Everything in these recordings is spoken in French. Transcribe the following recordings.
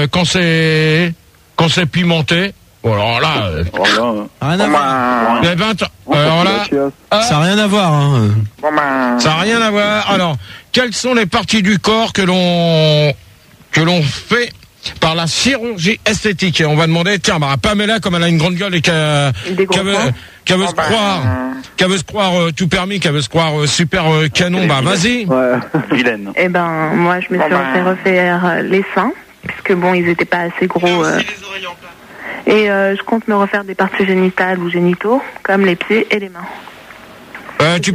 quand c'est pimenté. Oh, alors là, rien à voir. Eh ben, alors là, Ça n'a rien à voir. Hein. ça n'a rien à voir. Alors, quelles sont les parties du corps que l'on fait par la chirurgie esthétique? Et on va demander, tiens, bah, Pamela, comme elle a une grande gueule et qu'elle veut se croire tout permis, qu'elle veut se croire super canon, bah vas-y. Ouais. Vilaine. Eh ben, moi, je me suis fait refaire les seins, puisque bon, ils étaient pas assez gros. Et je compte me refaire des parties génitales ou génitaux, comme les pieds et les mains. Tu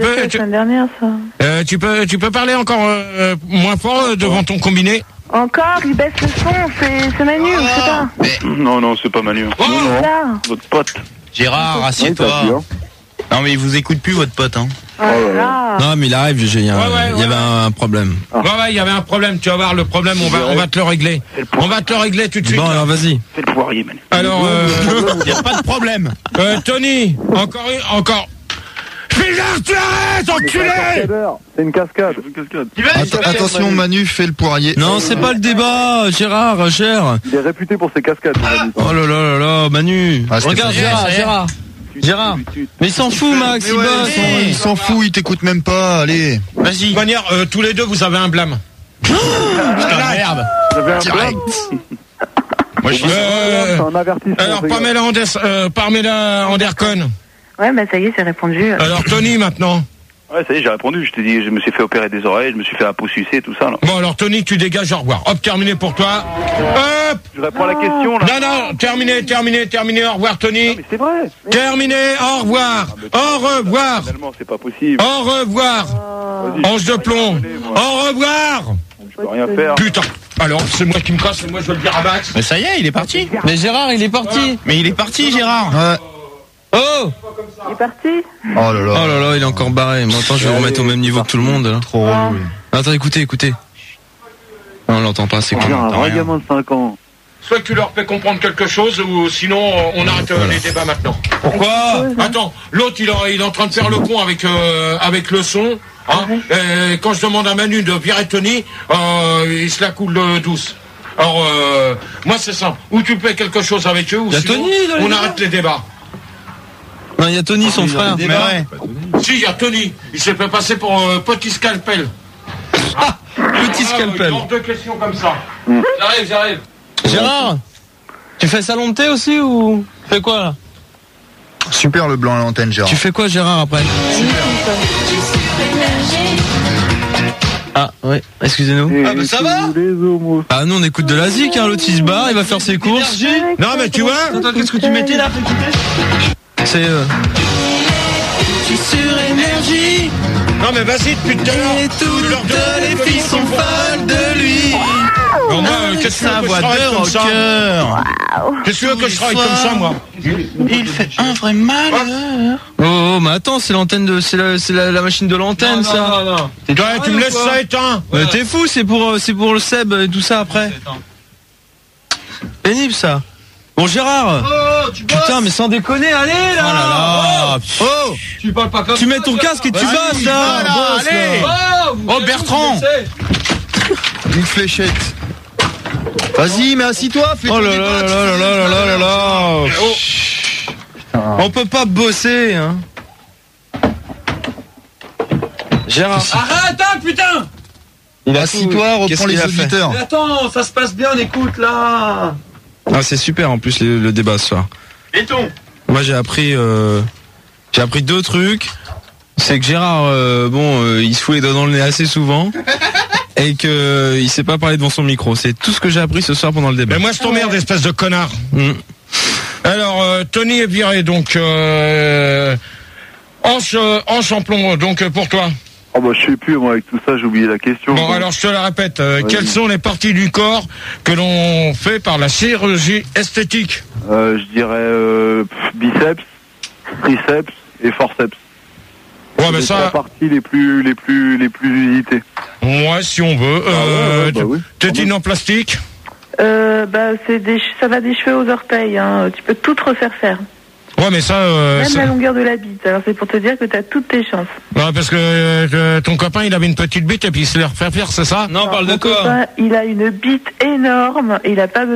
peux parler encore moins fort devant ton combiné? Encore, il baisse le son, c'est Manu, je sais pas. Non, c'est pas Manu. Là. Votre pote. Gérard, assieds-toi. Non, mais il vous écoute plus, votre pote, hein. Oh là. Non, mais il arrive, il y avait un problème. Ouais, il y avait un problème, tu vas voir le problème, on va te le régler. On va te le régler tout de suite. Bon, alors vas-y. C'est le poirier, Manu. Alors, Il n'y a pas de problème. Tony, encore. Arrête, enculé! C'est une cascade. Attention, Manu fait le poirier. Non, c'est pas le débat, Gérard, cher. Il est réputé pour ses cascades. Oh là là là là, Manu. Regarde, Gérard. Mais il s'en fout, Max, il bosse. Il s'en fout, il t'écoute même pas, allez. De toute manière, tous les deux, vous avez un blâme. Putain, merde. Moi, je C'est un avertissement. Alors, Pamela Andercon. Ouais, bah ça y est, c'est répondu. Alors, Tony, maintenant. Ouais, ça y est, j'ai répondu. Je t'ai dit, je me suis fait opérer des oreilles, je me suis fait un pouce sucé, tout ça, là. Bon, alors, Tony, tu dégages, au revoir. Hop, terminé pour toi. Hop! Je réponds à la question, là. Non, terminé, au revoir, Tony. Non, mais c'est vrai. Terminé, au revoir. Au revoir. Finalement, c'est pas possible. Au revoir. Ange de plomb. Au revoir. Je peux rien faire. Putain. Alors, c'est moi qui me casse, et moi, je vais le dire à Max. Mais ça y est, il est parti. Mais Gérard, il est parti. Mais il est parti, Gérard. Ouais. Oh! Il est parti. Oh là là. Oh là là, il est encore barré. Moi, attends, je vais le remettre au même niveau que tout le monde, là. Trop relou. Attends, écoutez. Non, on l'entend pas, c'est On con. dirait un T'entends vrai rien. gamin de 5 ans. Soit que tu leur fais comprendre quelque chose, ou sinon, on arrête les débats maintenant. Pourquoi? Attends, l'autre, il est en train de faire le con avec le son. Hein. Et quand je demande à Manu de virer Tony, il se la coule douce. Alors, moi, c'est simple. Ou tu fais quelque chose avec eux, ou sinon, Tony, dans les on débats. arrête les débats. Non, il y a Tony, son frère. Mais ouais. Si, il y a Tony. Il s'est fait passer pour petit scalpel. Petit scalpel. Hors de questions comme ça. J'arrive. Gérard, tu fais salon de thé aussi ou tu fais quoi là? Super le blanc à l'antenne, Gérard. Tu fais quoi, Gérard, après? Ah, ouais, excusez-nous. Ah, mais ça va? Les homos. Ah, nous on écoute de la zik, hein, l'autre il se barre, il va faire ses courses. Non, mais tu vois. Attends, qu'est-ce que tu mettais là? C'est sur énergie. Non, mais vas-y, depuis tout à l'heure. Et toutes les filles sont folles de lui. Non, moi, qu'est-ce que tu veux que je travaille comme ça? Qu'est-ce que tu veux que je travaille comme ça, moi? Il fait un vrai malheur. Oh, mais attends, c'est l'antenne de, c'est la machine de l'antenne, ça. Non. Toi, tu me laisses ça éteint. Mais t'es fou, c'est pour le Seb et tout ça après. Pénible ça. Bon Gérard. Putain, mais sans déconner, allez là. Oh là là. Oh. Tu parles pas comme Tu mets ton casque et tu bosses là. Bosse, là. Allez. Oh, Bertrand. Une fléchette. Vas-y, mais assis-toi, fais Oh ton là débat, là tu là fais là le là débat. là là là. On peut pas bosser, hein. Gérard. Arrête, putain! Assis-toi, reprends les auditeurs. Mais attends, ça se passe bien, on écoute là. Ah, c'est super en plus le débat ce soir. Et ton? Moi j'ai appris deux trucs. C'est que Gérard, il se fout les doigts dans le nez assez souvent. Et que il sait pas parler devant son micro. C'est tout ce que j'ai appris ce soir pendant le débat. Mais moi je t'emmerde, espèce de connard. Alors, Tony est viré, donc hanche en plomb, donc pour toi. Oh bah je sais plus, moi avec tout ça j'ai oublié la question. Bon, alors je te la répète. Quelles sont les parties du corps que l'on fait par la chirurgie esthétique? Je dirais biceps, triceps et forceps. Ouais, mais C'est la ça. partie les plus usitées. Ouais, si on veut. Oui. Tétine en plastique. Bah ça va des cheveux aux orteils, hein. Tu peux tout te refaire faire. Ouais, mais ça. Même la longueur de la bite. Alors c'est pour te dire que t'as toutes tes chances. Ouais, parce que ton copain il avait une petite bite et puis il se l'est refait faire, c'est ça? Non, on parle de Mon quoi? copain, il a une bite énorme et il a pas